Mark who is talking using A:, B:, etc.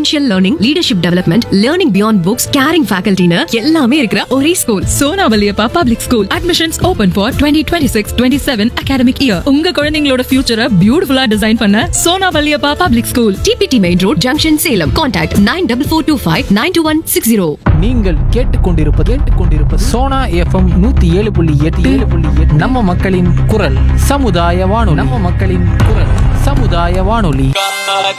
A: Experiential learning, leadership development, learning beyond books, carrying ஃபேக்கல்டின்னு எல்லாமே இருக்கிற ஒரே school.
B: Sona Valliappa public school. Admissions open for 2026-27 academic year. உங்க குழந்தைங்களோட ஃபியூச்சரை பியூட்டிஃபுல்லா டிசைன் பண்ண Sona Valliappa public school,
A: TPT main road, junction, Salem. Contact 9442592160.
C: நீங்கள் கேட்டுக்கொண்டிருப்பது சோனா FM 107.8 நம்ம மக்களின் குரல் சமுதாய வானொலி.